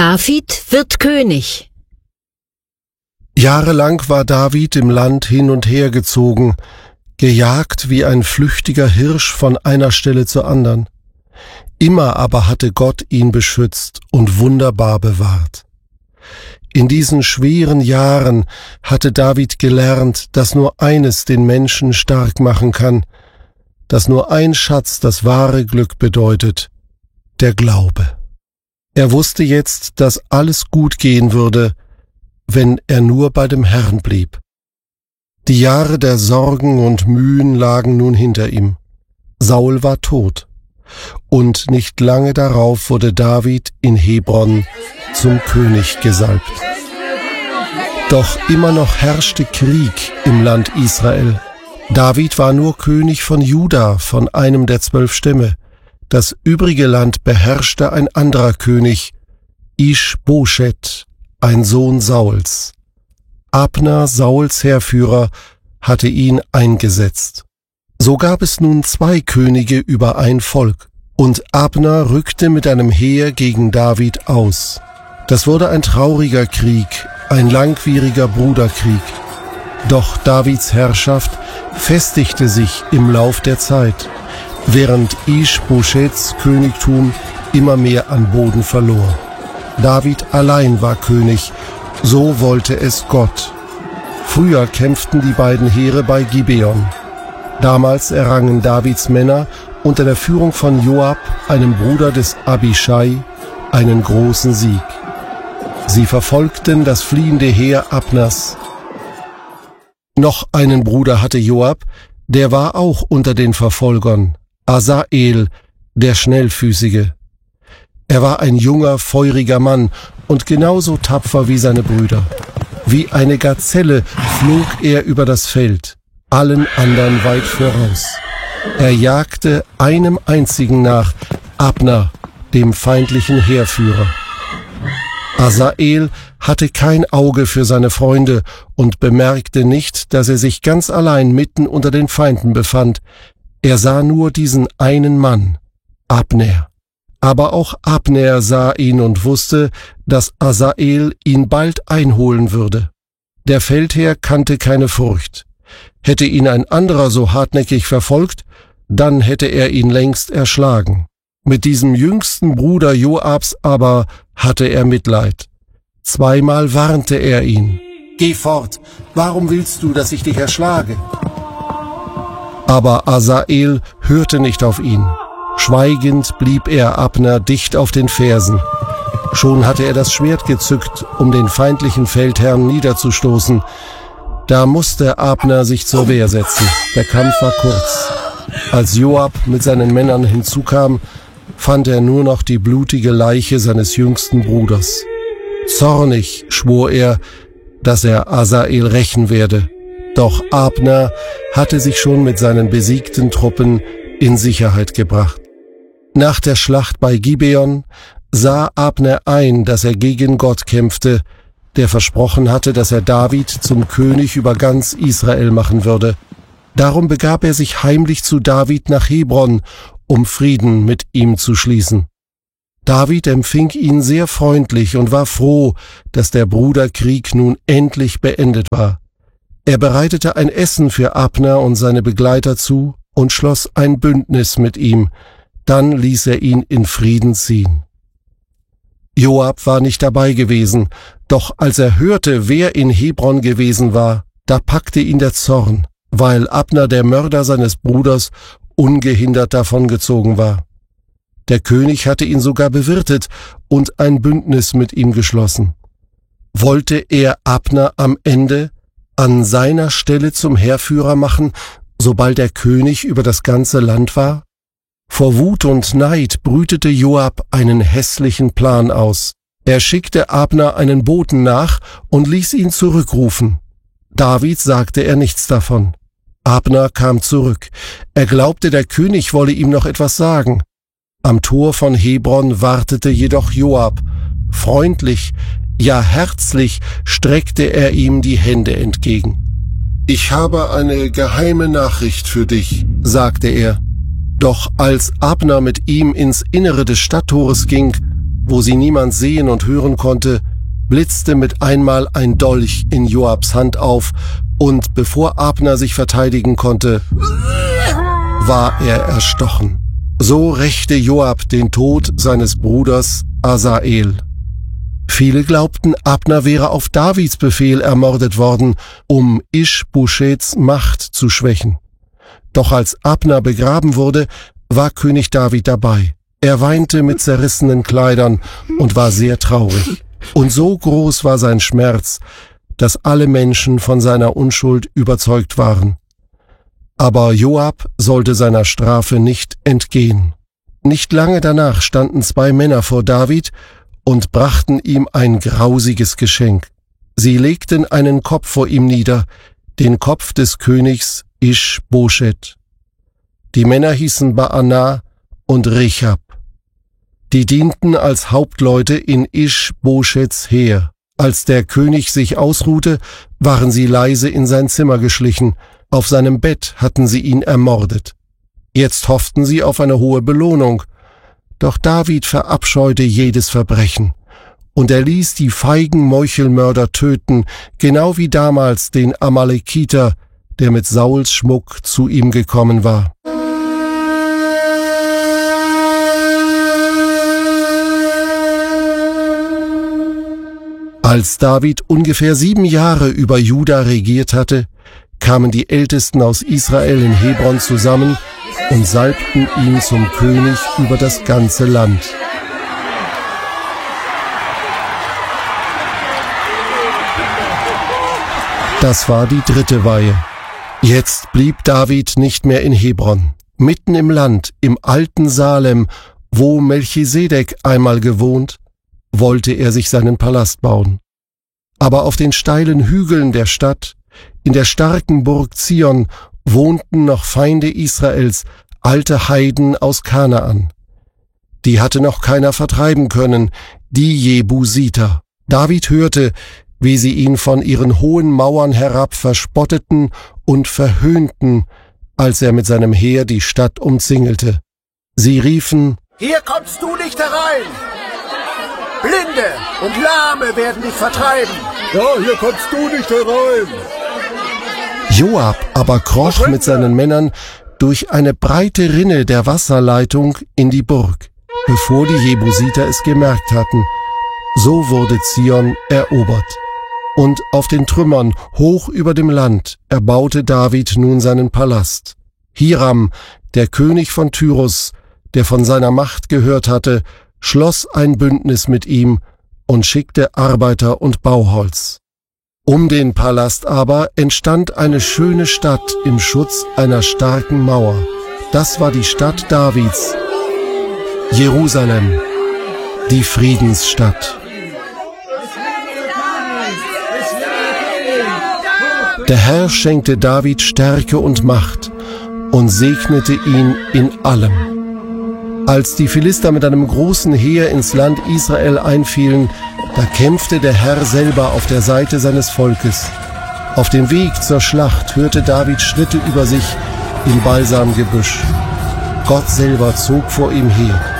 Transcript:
David wird König. Jahrelang war David im Land hin und her gezogen, gejagt wie ein flüchtiger Hirsch von einer Stelle zur anderen. Immer aber hatte Gott ihn beschützt und wunderbar bewahrt. In diesen schweren Jahren hatte David gelernt, dass nur eines den Menschen stark machen kann, dass nur ein Schatz das wahre Glück bedeutet, der Glaube. Er wusste jetzt, dass alles gut gehen würde, wenn er nur bei dem Herrn blieb. Die Jahre der Sorgen und Mühen lagen nun hinter ihm. Saul war tot, und nicht lange darauf wurde David in Hebron zum König gesalbt. Doch immer noch herrschte Krieg im Land Israel. David war nur König von Juda, von einem der 12 Stämme. Das übrige Land beherrschte ein anderer König, Isch-Boschet, ein Sohn Sauls. Abner, Sauls Heerführer, hatte ihn eingesetzt. So gab es nun 2 Könige über ein Volk, und Abner rückte mit einem Heer gegen David aus. Das wurde ein trauriger Krieg, ein langwieriger Bruderkrieg. Doch Davids Herrschaft festigte sich im Lauf der Zeit, während Isch-Boschets Königtum immer mehr an Boden verlor. David allein war König, so wollte es Gott. Früher kämpften die beiden Heere bei Gibeon. Damals errangen Davids Männer unter der Führung von Joab, einem Bruder des Abischai, einen großen Sieg. Sie verfolgten das fliehende Heer Abners. Noch einen Bruder hatte Joab, der war auch unter den Verfolgern, Asael, der Schnellfüßige. Er war ein junger, feuriger Mann und genauso tapfer wie seine Brüder. Wie eine Gazelle flog er über das Feld, allen anderen weit voraus. Er jagte einem einzigen nach, Abner, dem feindlichen Heerführer. Asael hatte kein Auge für seine Freunde und bemerkte nicht, dass er sich ganz allein mitten unter den Feinden befand. Er sah nur diesen einen Mann, Abner. Aber auch Abner sah ihn und wusste, dass Asael ihn bald einholen würde. Der Feldherr kannte keine Furcht. Hätte ihn ein anderer so hartnäckig verfolgt, dann hätte er ihn längst erschlagen. Mit diesem jüngsten Bruder Joabs aber hatte er Mitleid. 2-mal warnte er ihn. »Geh fort, warum willst du, dass ich dich erschlage?« Aber Asael hörte nicht auf ihn. Schweigend blieb er Abner dicht auf den Fersen. Schon hatte er das Schwert gezückt, um den feindlichen Feldherrn niederzustoßen. Da musste Abner sich zur Wehr setzen. Der Kampf war kurz. Als Joab mit seinen Männern hinzukam, fand er nur noch die blutige Leiche seines jüngsten Bruders. Zornig schwor er, dass er Asael rächen werde. Doch Abner hatte sich schon mit seinen besiegten Truppen in Sicherheit gebracht. Nach der Schlacht bei Gibeon sah Abner ein, dass er gegen Gott kämpfte, der versprochen hatte, dass er David zum König über ganz Israel machen würde. Darum begab er sich heimlich zu David nach Hebron, um Frieden mit ihm zu schließen. David empfing ihn sehr freundlich und war froh, dass der Bruderkrieg nun endlich beendet war. Er bereitete ein Essen für Abner und seine Begleiter zu und schloss ein Bündnis mit ihm. Dann ließ er ihn in Frieden ziehen. Joab war nicht dabei gewesen, doch als er hörte, wer in Hebron gewesen war, da packte ihn der Zorn, weil Abner, der Mörder seines Bruders, ungehindert davongezogen war. Der König hatte ihn sogar bewirtet und ein Bündnis mit ihm geschlossen. Wollte er Abner am Ende an seiner Stelle zum Heerführer machen, sobald der König über das ganze Land war? Vor Wut und Neid brütete Joab einen hässlichen Plan aus. Er schickte Abner einen Boten nach und ließ ihn zurückrufen. David sagte er nichts davon. Abner kam zurück. Er glaubte, der König wolle ihm noch etwas sagen. Am Tor von Hebron wartete jedoch Joab. Freundlich, ja herzlich streckte er ihm die Hände entgegen. »Ich habe eine geheime Nachricht für dich«, sagte er. Doch als Abner mit ihm ins Innere des Stadttores ging, wo sie niemand sehen und hören konnte, blitzte mit einmal ein Dolch in Joabs Hand auf, und bevor Abner sich verteidigen konnte, war er erstochen. So rächte Joab den Tod seines Bruders Asael. Viele glaubten, Abner wäre auf Davids Befehl ermordet worden, um Isch-Boschets Macht zu schwächen. Doch als Abner begraben wurde, war König David dabei. Er weinte mit zerrissenen Kleidern und war sehr traurig. Und so groß war sein Schmerz, dass alle Menschen von seiner Unschuld überzeugt waren. Aber Joab sollte seiner Strafe nicht entgehen. Nicht lange danach standen 2 Männer vor David und brachten ihm ein grausiges Geschenk. Sie legten einen Kopf vor ihm nieder, den Kopf des Königs Isch-Boschet. Die Männer hießen Baana und Rechab. Die dienten als Hauptleute in Isch-Boschets Heer. Als der König sich ausruhte, waren sie leise in sein Zimmer geschlichen. Auf seinem Bett hatten sie ihn ermordet. Jetzt hofften sie auf eine hohe Belohnung. Doch David verabscheute jedes Verbrechen. Und er ließ die feigen Meuchelmörder töten, genau wie damals den Amalekiter, der mit Sauls Schmuck zu ihm gekommen war. Als David ungefähr 7 Jahre über Juda regiert hatte, kamen die Ältesten aus Israel in Hebron zusammen und salbten ihn zum König über das ganze Land. Das war die 3. Weihe. Jetzt blieb David nicht mehr in Hebron. Mitten im Land, im alten Salem, wo Melchisedek einmal gewohnt, wollte er sich seinen Palast bauen. Aber auf den steilen Hügeln der Stadt, in der starken Burg Zion, wohnten noch Feinde Israels, alte Heiden aus Kanaan. Die hatte noch keiner vertreiben können, die Jebusiter. David hörte, wie sie ihn von ihren hohen Mauern herab verspotteten und verhöhnten, als er mit seinem Heer die Stadt umzingelte. Sie riefen: Hier kommst du nicht herein! Blinde und Lahme werden dich vertreiben. Ja, hier kommst du nicht herein. Joab aber kroch mit seinen Männern durch eine breite Rinne der Wasserleitung in die Burg, bevor die Jebusiter es gemerkt hatten. So wurde Zion erobert. Und auf den Trümmern hoch über dem Land erbaute David nun seinen Palast. Hiram, der König von Tyrus, der von seiner Macht gehört hatte, schloss ein Bündnis mit ihm und schickte Arbeiter und Bauholz. Um den Palast aber entstand eine schöne Stadt im Schutz einer starken Mauer. Das war die Stadt Davids, Jerusalem, die Friedensstadt. Der Herr schenkte David Stärke und Macht und segnete ihn in allem. Als die Philister mit einem großen Heer ins Land Israel einfielen, da kämpfte der Herr selber auf der Seite seines Volkes. Auf dem Weg zur Schlacht hörte David Schritte über sich im Balsamgebüsch. Gott selber zog vor ihm her.